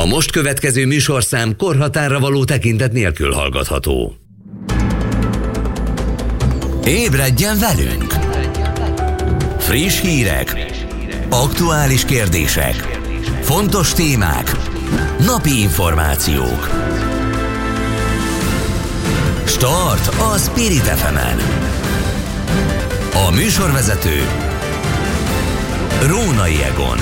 A most következő műsorszám korhatárra való tekintet nélkül hallgatható. Ébredjen velünk! Friss hírek, aktuális kérdések, fontos témák, napi információk. Start a Spirit FM-en. A műsorvezető Rónai Egon.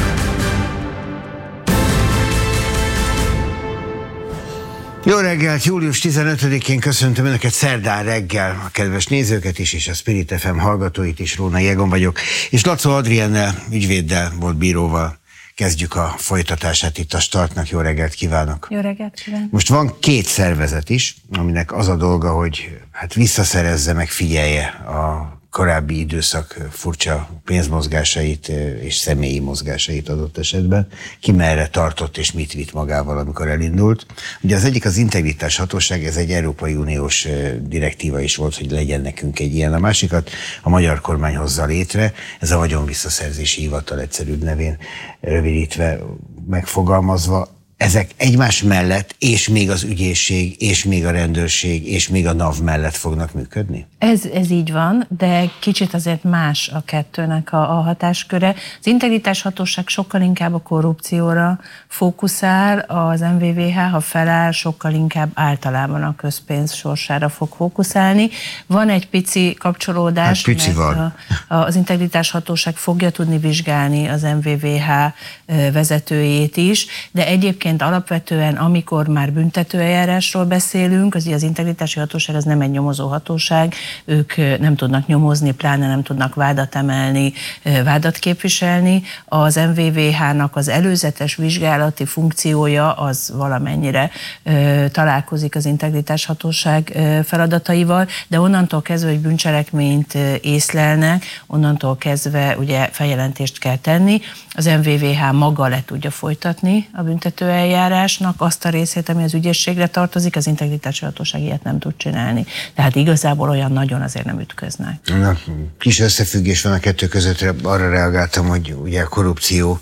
Jó reggelt, július 15-én köszöntöm Önöket szerdán reggel, a kedves nézőket is, és a Spirit FM hallgatóit is. Rónai Egon vagyok, és Lacó Adriennel, ügyvéddel, volt bíróval kezdjük a folytatását itt a Startnak. Jó reggelt kívánok! Jó reggelt kívánok! Most van két szervezet is, aminek az a dolga, hogy visszaszerezze, meg figyelje a korábbi időszak furcsa pénzmozgásait és személyi mozgásait adott esetben, ki merre tartott és mit vitt magával, amikor elindult. Ugye az egyik az Integritás Hatóság, ez egy Európai Uniós direktíva is volt, hogy legyen nekünk egy ilyen. A másikat a magyar kormány hozza létre, ez a Vagyonvisszaszerzési Hivatal, egyszerűbb nevén rövidítve megfogalmazva. Ezek egymás mellett, és még az ügyészség, és még a rendőrség, és még a NAV mellett fognak működni? Ez így van, de kicsit azért más a kettőnek a hatásköre. Az Integritás Hatóság sokkal inkább a korrupcióra fókuszál, az MVVH, ha feláll, sokkal inkább általában a közpénz sorsára fog fókuszálni. Van egy pici kapcsolódás, mert az Integritás Hatóság fogja tudni vizsgálni az MVVH vezetőjét is, de egyébként alapvetően, amikor már büntetőeljárásról beszélünk, az Integritási Hatóság az nem egy nyomozó hatóság, ők nem tudnak nyomozni, pláne nem tudnak vádat emelni, vádat képviselni. Az MVVH-nak az előzetes vizsgálati funkciója az valamennyire találkozik az Integritás Hatóság feladataival, de onnantól kezdve, hogy bűncselekményt észlelnek, onnantól kezdve ugye feljelentést kell tenni. Az MVVH maga le tudja folytatni a büntetőeljárásnak azt a részét, ami az ügyészségre tartozik, az Integritási Hatóság ilyet nem tud csinálni. Tehát igazából olyan nagyon azért nem ütköznek. Na, kis összefüggés van a kettő között, arra reagáltam, hogy ugye a korrupció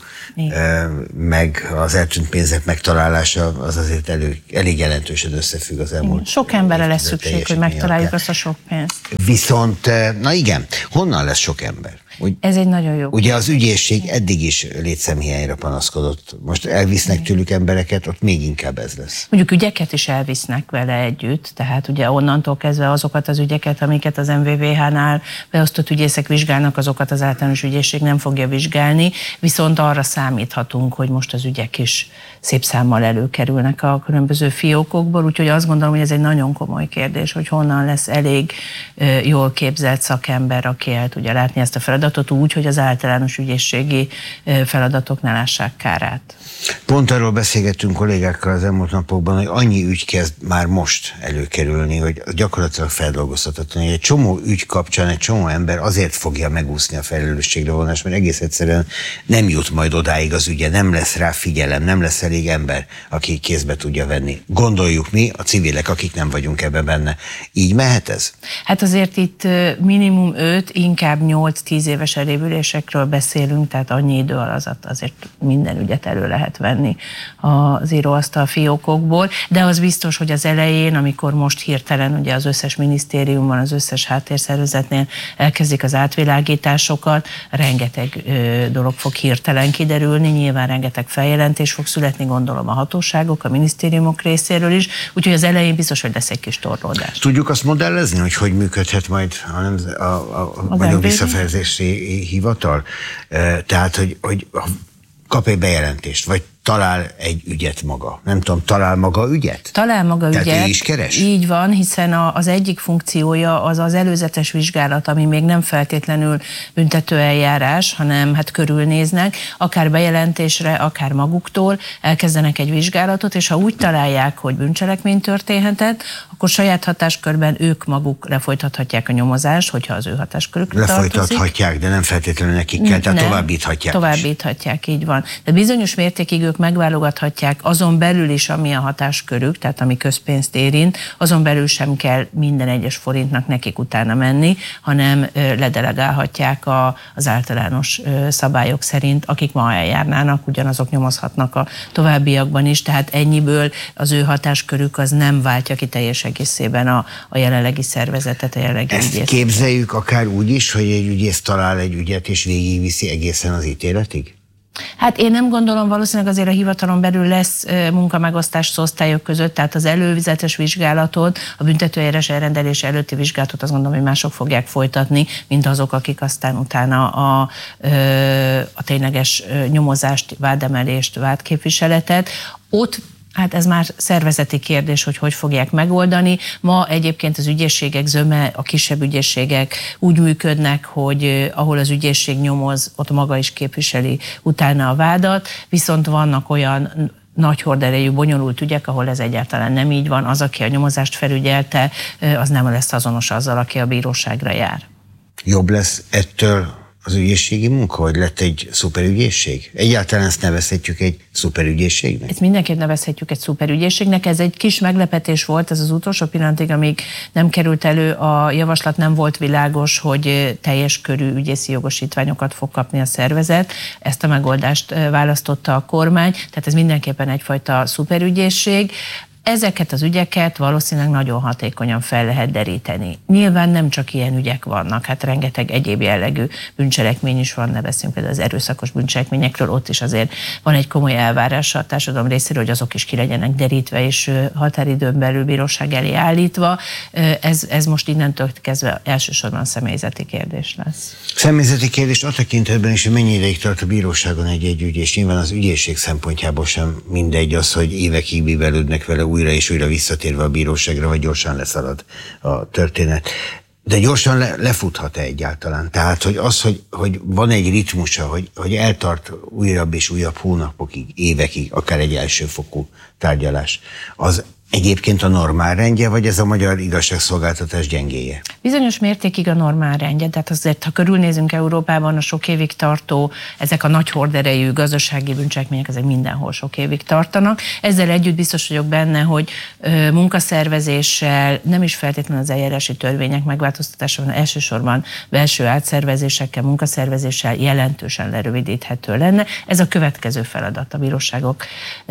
meg az eltűnt pénzek megtalálása az azért elég jelentősen összefügg az elmúlt. Sok emberre lesz szükség, hogy megtaláljuk azt a sok pénzt. Viszont, na igen, honnan lesz sok ember? Ez egy nagyon jó. Ugye az ügyészség eddig is létszámhiányra panaszkodott. Most elvisznek tőlük embereket, ott még inkább ez lesz. Mondjuk ügyeket is elvisznek vele együtt, tehát ugye onnantól kezdve azokat az ügyeket, amiket az MVVH-nál beosztott ügyészek vizsgálnak, azokat az általános ügyészség nem fogja vizsgálni, viszont arra számíthatunk, hogy most az ügyek is szép számmal előkerülnek a különböző fiókokból, úgyhogy azt gondolom, hogy ez egy nagyon komoly kérdés, hogy honnan lesz elég jól képzelt szakember, aki el tudja látni ezt a feladatot úgy, hogy az általános ügyészségi feladatok ne lássák kárát. Pont arról beszélgettünk kollégákkal az elmúlt napokban, hogy annyi ügy kezd már most előkerülni, hogy gyakorlatilag feldolgozhatatlan, hogy egy csomó ügy kapcsán egy csomó ember azért fogja megúszni a felelősségre vonást, mert egész egyszerűen nem jut majd odáig az ügye, nem lesz rá figyelem, nem lesz elég ember, aki kézbe tudja venni. Gondoljuk mi, a civilek, akik nem vagyunk ebben benne. Így mehet ez? Hát azért itt minimum 5, inkább 8-10 éves elévülésekről beszélünk, tehát annyi idő alatt azért minden ügyet elő lehet venni az íróasztal fiókokból, de az biztos, hogy az elején, amikor most hirtelen ugye az összes minisztériumban, az összes háttérszervezetnél elkezdik az átvilágításokat, rengeteg dolog fog hirtelen kiderülni, nyilván rengeteg feljelentés fog születni, gondolom a hatóságok, a minisztériumok részéről is, úgyhogy az elején biztos, hogy lesz egy kis torlódás. Tudjuk azt modellezni, hogy működhet majd a Vagyonvisszaszerzési Hivatal? Tehát, hogy kap egy bejelentést, vagy talál egy ügyet maga. Nem tudom, talál maga ügyet? Talál maga ügyet. Tehát ő is keres? Így van, hiszen az egyik funkciója az előzetes vizsgálat, ami még nem feltétlenül büntetőeljárás, hanem körülnéznek, akár bejelentésre, akár maguktól elkezdenek egy vizsgálatot, és ha úgy találják, hogy bűncselekmény történhetett, akkor saját hatáskörben ők maguk lefolytathatják a nyomozást, hogyha az ő hatáskörükre tartozik. Lefolytathatják, de nem feltétlenül nekik kell, tehát továbbíthatják. Továbbíthatják, így van. De bizonyos mértékig ők megválogathatják azon belül is, ami a hatáskörük, tehát ami közpénzt érint, azon belül sem kell minden egyes forintnak nekik utána menni, hanem ledelegálhatják az általános szabályok szerint, akik ma eljárnának, ugyanazok nyomozhatnak a továbbiakban is, tehát ennyiből az ő hatáskörük az nem váltja ki teljes egészében a jelenlegi szervezetet, a jelenlegi ügyészet. Ezt képzeljük akár úgy is, hogy egy ügyész talál egy ügyet és végigviszi egészen az ítéletig? Hát én nem gondolom, valószínűleg azért a hivatalon belül lesz munkamegosztás osztályok között, tehát az előzetes vizsgálatot, a büntetőeljárás elrendelés előtti vizsgálatot azt gondolom, hogy mások fogják folytatni, mint azok, akik aztán utána a tényleges nyomozást, vádemelést, vádképviseletet. Ott hát ez már szervezeti kérdés, hogy fogják megoldani. Ma egyébként az ügyészségek zöme, a kisebb ügyészségek úgy működnek, hogy ahol az ügyészség nyomoz, ott maga is képviseli utána a vádat, viszont vannak olyan nagy horderejű, bonyolult ügyek, ahol ez egyáltalán nem így van. Az, aki a nyomozást felügyelte, az nem lesz azonos azzal, aki a bíróságra jár. Jobb lesz ettől az ügyészségi munka, hogy lett egy szuperügyészség? Egyáltalán ezt nevezhetjük egy szuperügyészségnek? Ezt mindenképp nevezhetjük egy szuperügyészségnek. Ez egy kis meglepetés volt, ez az utolsó pillanatig, amíg nem került elő a javaslat, nem volt világos, hogy teljes körű ügyészi jogosítványokat fog kapni a szervezet. Ezt a megoldást választotta a kormány, tehát ez mindenképpen egyfajta szuperügyészség. Ezeket az ügyeket valószínűleg nagyon hatékonyan fel lehet deríteni. Nyilván nem csak ilyen ügyek vannak, hát rengeteg egyéb jellegű bűncselekmény is van, ne beszélünk például az erőszakos bűncselekményekről, ott is azért van egy komoly elvárás a társadalom részéről, hogy azok is ki legyenek derítve és határidőn belül bíróság elé állítva. Ez most innentől kezdve elsősorban személyzeti kérdés lesz. Személyzeti kérdés a tekintetben is, hogy mennyi ideig tart a bíróságon egy ügy, és nyilván az ügyészség szempontjából sem mindegy az, hogy évekig bívelődnek vele újra és újra visszatérve a bíróságra, vagy gyorsan leszalad a történet. De gyorsan lefuthat-e egyáltalán? Tehát, hogy van egy ritmusa, hogy eltart újabb és újabb hónapokig, évekig, akár egy elsőfokú tárgyalás. Az egyébként a normál rendje, vagy ez a magyar igazságszolgáltatás gyengéje? Bizonyos mértékig a normál rendje, tehát azért, ha körülnézünk Európában, a sok évig tartó, ezek a nagy horderejű gazdasági bűncselekmények, ezek mindenhol sok évig tartanak. Ezzel együtt biztos vagyok benne, hogy munkaszervezéssel, nem is feltétlenül az eljárási törvények megváltoztatása, hanem elsősorban belső átszervezésekkel, munkaszervezéssel jelentősen lerövidíthető lenne. Ez a következő feladat a bíróságok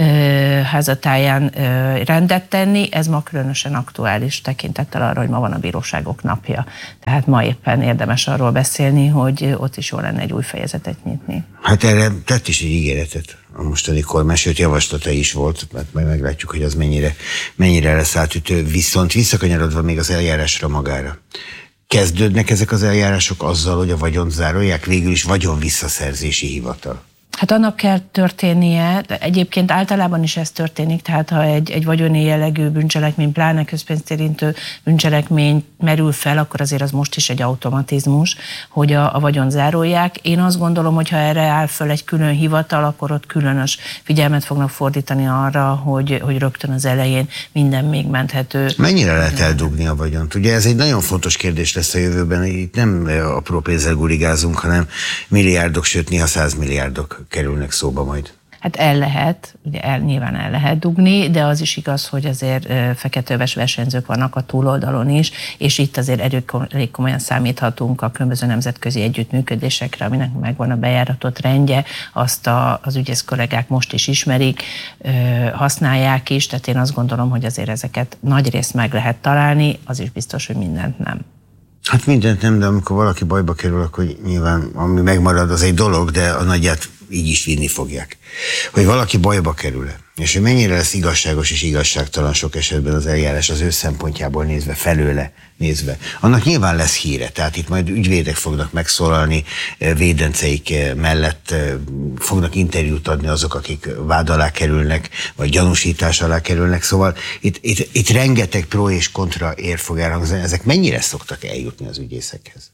házatáján rendet tenni, ez ma különösen aktuális tekintettel arra, hogy ma van a bíróságok napja. Tehát ma éppen érdemes arról beszélni, hogy ott is jó lenne egy új fejezetet nyitni. Hát erre tett is egy ígéretet a mostani kormány, sőt javaslata is volt, mert majd meglátjuk, hogy az mennyire lesz átütő. Viszont visszakanyarodva még az eljárásra magára. Kezdődnek ezek az eljárások azzal, hogy a vagyont zárolják, végül is vagyonvisszaszerzési hivatal? Hát annak kell történnie, egyébként általában is ez történik, tehát ha egy vagyoni jellegű bűncselekmény, pláne közpénzt érintő bűncselekmény merül fel, akkor azért az most is egy automatizmus, hogy a vagyont zárolják. Én azt gondolom, hogy ha erre áll föl egy külön hivatal, akkor ott különös figyelmet fognak fordítani arra, hogy rögtön az elején minden még menthető. Mennyire lehet eldugni a vagyont? Ugye ez egy nagyon fontos kérdés lesz a jövőben, itt nem apró pénzzel gurigázunk, hanem milliárdok, sőt néha 100 milliárdok kerülnek szóba majd. Hát el lehet, ugye nyilván el lehet dugni, de az is igaz, hogy azért feketeöves versenyzők vannak a túloldalon is, és itt azért elég komolyan számíthatunk a különböző nemzetközi együttműködésekre, aminek megvan a bejáratott rendje, azt az ügyész kollégák most is ismerik, használják is, tehát én azt gondolom, hogy azért ezeket nagyrészt meg lehet találni, az is biztos, hogy mindent nem. Hát mindent nem, de amikor valaki bajba kerül, akkor nyilván ami megmarad, az egy dolog, de a nagyját így is vinni fogják. Hogy valaki bajba kerül, és hogy mennyire lesz igazságos és igazságtalan sok esetben az eljárás az ő szempontjából nézve, felőle nézve. Annak nyilván lesz híre, tehát itt majd ügyvédek fognak megszólalni, védenceik mellett fognak interjút adni azok, akik vád alá kerülnek, vagy gyanúsítás alá kerülnek, szóval itt rengeteg pro és kontra ér fog elhangzani. Ezek mennyire szoktak eljutni az ügyészekhez?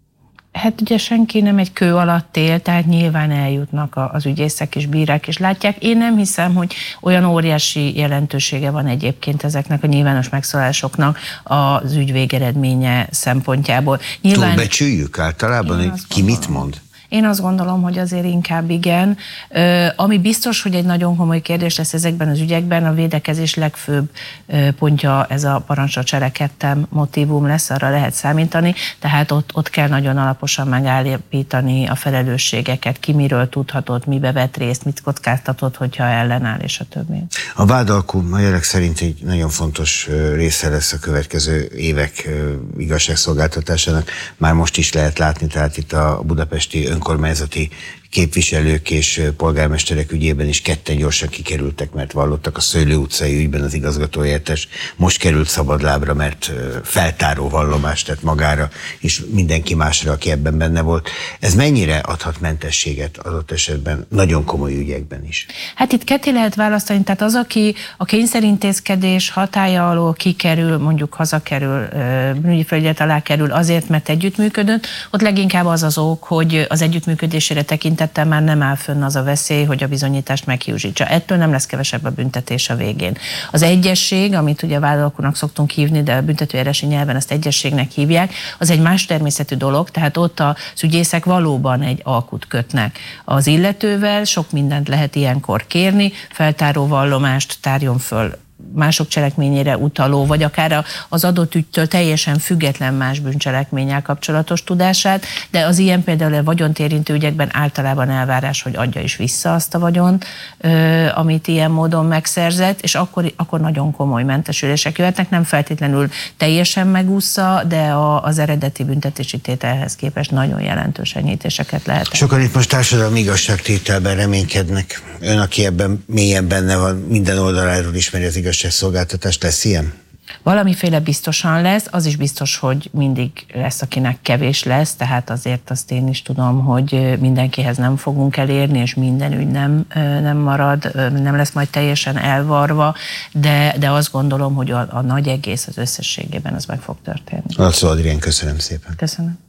Hát ugye senki nem egy kő alatt él, tehát nyilván eljutnak az ügyészek és bírák és látják. Én nem hiszem, hogy olyan óriási jelentősége van egyébként ezeknek a nyilvános megszólásoknak az ügy végeredménye szempontjából. Túlbecsüljük általában, hogy ki mit mond? Én azt gondolom, hogy azért inkább igen. Ami biztos, hogy egy nagyon komoly kérdés lesz ezekben az ügyekben, a védekezés legfőbb pontja ez a parancsra cselekedtem motívum lesz, arra lehet számítani, tehát ott kell nagyon alaposan megállapítani a felelősségeket, ki miről tudhatott, mibe vett részt, mit kockáztatott, hogyha ellenáll, és a többi. A vádalkú a jelek szerint egy nagyon fontos része lesz a következő évek igazságszolgáltatásának. Már most is lehet látni, tehát itt a budapesti önkormányzati képviselők és polgármesterek ügyében is ketten gyorsan kikerültek, mert vallottak. A Szőlő utcai ügyben az igazgatóhelyettes most került szabadlábra, mert feltáró vallomást tett magára, és mindenki másra, aki ebben benne volt. Ez mennyire adhat mentességet adott esetben nagyon komoly ügyekben is? Hát itt ketté lehet választani, tehát az, aki a kényszerintézkedés hatálya alól kikerül, mondjuk hazakerül, bűnügyi felügyelet alá kerül azért, mert együttműködött, ott leginkább az az ok, hogy az együttműködésére tekintettel már nem áll fönn az a veszély, hogy a bizonyítást meghiúsítsa. Ettől nem lesz kevesebb a büntetés a végén. Az egyesség, amit ugye vádalkúnak szoktunk hívni, de a büntetőjárási nyelven ezt egyességnek hívják, az egy más természetű dolog, tehát ott az ügyészek valóban egy alkut kötnek az illetővel, sok mindent lehet ilyenkor kérni, feltáró vallomást tárjon föl mások cselekményére utaló, vagy akár az adott ügytől teljesen független más bűncselekménnyel kapcsolatos tudását, de az ilyen például a vagyont érintő ügyekben általában elvárás, hogy adja is vissza azt a vagyont, amit ilyen módon megszerzett, és akkor nagyon komoly mentesülések jöhetnek, nem feltétlenül teljesen megúszza, de az eredeti büntetési tételhez képest nagyon jelentős enyhítéseket lehet. Sokan itt most társadalmi igazságtételben reménykednek. Ön, aki ebben mélyen benne van, minden oldaláról ismeri az igazságszolgáltatást, lesz ilyen? Valamiféle biztosan lesz, az is biztos, hogy mindig lesz, akinek kevés lesz, tehát azért azt én is tudom, hogy mindenkihez nem fogunk elérni, és minden ügy nem marad, nem lesz majd teljesen elvarva, de azt gondolom, hogy a nagy egész az összességében az meg fog történni. Alczó Adrián, köszönöm szépen. Köszönöm.